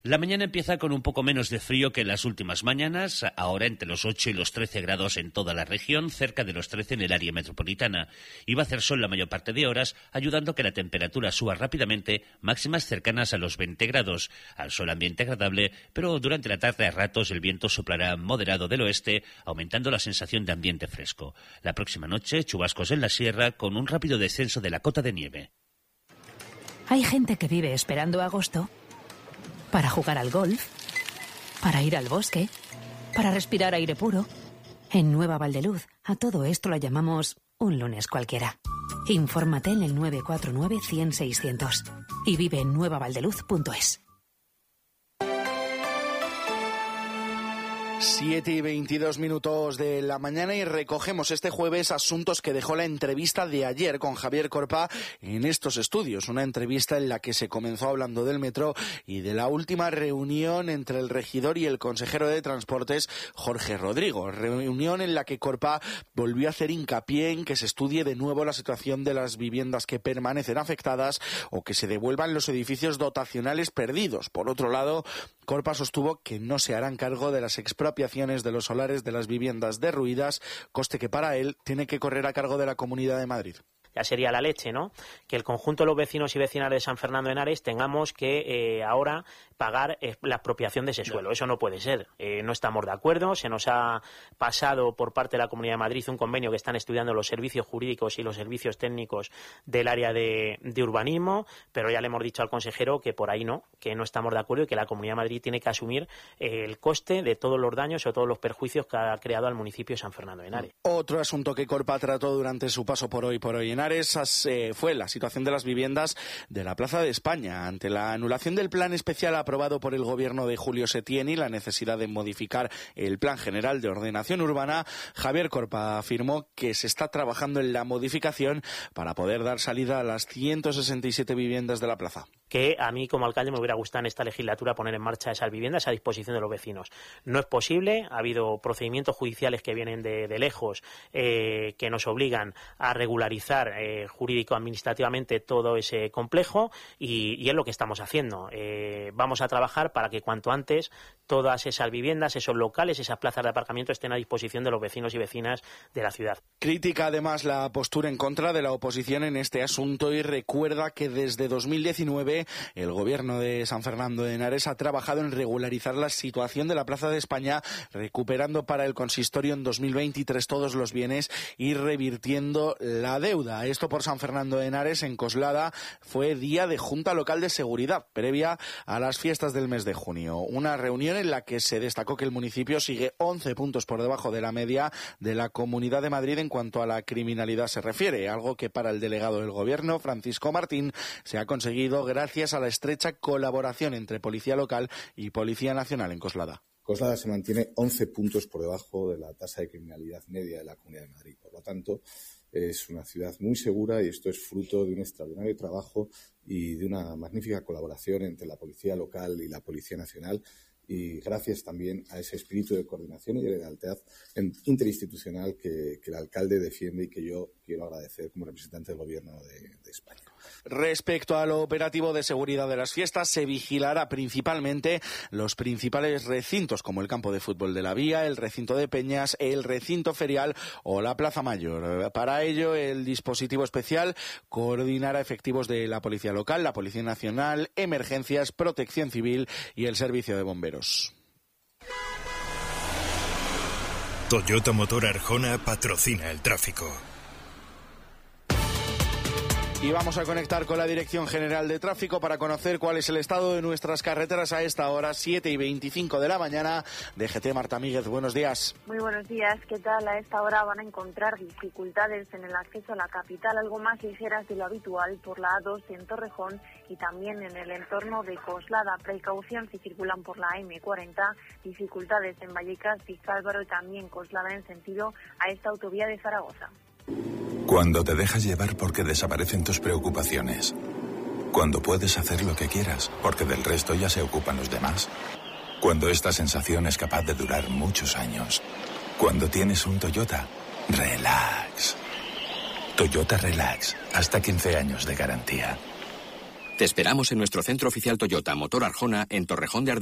La mañana empieza con un poco menos de frío que en las últimas mañanas, ahora entre los 8 y los 13 grados en toda la región, cerca de los 13 en el área metropolitana. Y va a hacer sol la mayor parte de horas, ayudando a que la temperatura suba rápidamente, máximas cercanas a los 20 grados. Al sol ambiente agradable, pero durante la tarde a ratos el viento soplará moderado del oeste, aumentando la sensación de ambiente fresco. La próxima noche, chubascos en la sierra con un rápido descenso de la cota de nieve. Hay gente que vive esperando agosto para jugar al golf, para ir al bosque, para respirar aire puro. En Nueva Valdeluz, a todo esto lo llamamos un lunes cualquiera. Infórmate en el 949-100-600 y vive en nuevavaldeluz.es. 7:22 de la mañana y recogemos este jueves asuntos que dejó la entrevista de ayer con Javier Corpa en estos estudios. Una entrevista en la que se comenzó hablando del metro y de la última reunión entre el regidor y el consejero de Transportes, Jorge Rodrigo. Reunión en la que Corpa volvió a hacer hincapié en que se estudie de nuevo la situación de las viviendas que permanecen afectadas o que se devuelvan los edificios dotacionales perdidos. Por otro lado, Corpa sostuvo que no se harán cargo de las expropiaciones de los solares de las viviendas derruidas, coste que para él tiene que correr a cargo de la Comunidad de Madrid. Ya sería la leche, ¿no? Que el conjunto de los vecinos y vecinas de San Fernando de Henares tengamos que ahora pagar la expropiación de ese suelo. Eso no puede ser. No estamos de acuerdo. Se nos ha pasado por parte de la Comunidad de Madrid un convenio que están estudiando los servicios jurídicos y los servicios técnicos del área de urbanismo, pero ya le hemos dicho al consejero que por ahí no, que no estamos de acuerdo y que la Comunidad de Madrid tiene que asumir el coste de todos los daños o todos los perjuicios que ha creado al municipio de San Fernando de Henares. Otro asunto que Corpa trató durante su paso por hoy en fue la situación de las viviendas de la Plaza de España. Ante la anulación del plan especial aprobado por el gobierno de Julio Setién y la necesidad de modificar el Plan General de Ordenación Urbana, Javier Corpa afirmó que se está trabajando en la modificación para poder dar salida a las 167 viviendas de la plaza. Que a mí como alcalde me hubiera gustado en esta legislatura poner en marcha esas viviendas a disposición de los vecinos. No es posible, ha habido procedimientos judiciales que vienen de lejos que nos obligan a regularizar jurídico-administrativamente todo ese complejo y es lo que estamos haciendo. Vamos a trabajar para que cuanto antes todas esas viviendas, esos locales, esas plazas de aparcamiento estén a disposición de los vecinos y vecinas de la ciudad. Critica además la postura en contra de la oposición en este asunto y recuerda que desde 2019 el gobierno de San Fernando de Henares ha trabajado en regularizar la situación de la Plaza de España, recuperando para el consistorio en 2023 todos los bienes y revirtiendo la deuda. Esto por San Fernando de Henares. En Coslada fue día de Junta Local de Seguridad previa a las fiestas del mes de junio. Una reunión en la que se destacó que el municipio sigue 11 puntos por debajo de la media de la Comunidad de Madrid en cuanto a la criminalidad se refiere, algo que para el delegado del Gobierno, Francisco Martín, se ha conseguido gracias a la estrecha colaboración entre Policía Local y Policía Nacional en Coslada. Coslada se mantiene 11 puntos por debajo de la tasa de criminalidad media de la Comunidad de Madrid. Por lo tanto, es una ciudad muy segura y esto es fruto de un extraordinario trabajo y de una magnífica colaboración entre la Policía Local y la Policía Nacional, y gracias también a ese espíritu de coordinación y de lealtad interinstitucional que el alcalde defiende y que yo quiero agradecer como representante del Gobierno de España. Respecto al operativo de seguridad de las fiestas, se vigilará principalmente los principales recintos como el campo de fútbol de la Vía, el recinto de Peñas, el recinto ferial o la Plaza Mayor. Para ello, el dispositivo especial coordinará efectivos de la Policía Local, la Policía Nacional, Emergencias, Protección Civil y el Servicio de Bomberos. Toyota Motor Arjona patrocina el tráfico. Y vamos a conectar con la Dirección General de Tráfico para conocer cuál es el estado de nuestras carreteras a esta hora, 7:25 de la mañana. DGT, Marta Míguez, buenos días. Muy buenos días, ¿qué tal? A esta hora van a encontrar dificultades en el acceso a la capital, algo más ligeras de lo habitual por la A2 en Torrejón y también en el entorno de Coslada. Precaución si circulan por la M40, dificultades en Vallecas, Vizcálvaro y también Coslada en sentido a esta autovía de Zaragoza. Cuando te dejas llevar porque desaparecen tus preocupaciones. Cuando puedes hacer lo que quieras porque del resto ya se ocupan los demás. Cuando esta sensación es capaz de durar muchos años. Cuando tienes un Toyota, relax. Toyota Relax, hasta 15 años de garantía. Te esperamos en nuestro centro oficial Toyota Motor Arjona en Torrejón de Ardoz.